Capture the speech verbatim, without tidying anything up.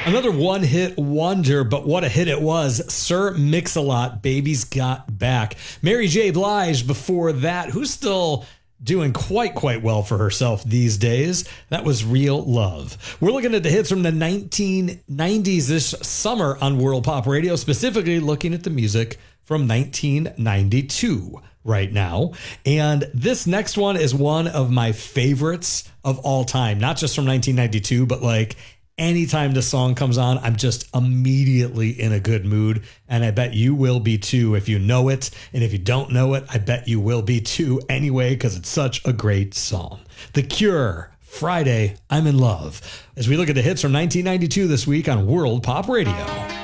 Another one-hit wonder, but what a hit it was. Sir Mix-a-Lot, Baby's Got Back. Mary J. Blige before that, who's still doing quite, quite well for herself these days. That was Real Love. We're looking at the hits from the nineteen nineties this summer on World Pop Radio, specifically looking at the music from nineteen ninety-two right now. And this next one is one of my favorites of all time, not just from nineteen ninety-two, but like anytime the song comes on, I'm just immediately in a good mood. And I bet you will be too if you know it. And if you don't know it, I bet you will be too anyway, because it's such a great song. The Cure, Friday, I'm in Love. As we look at the hits from nineteen ninety-two this week on World Pop Radio.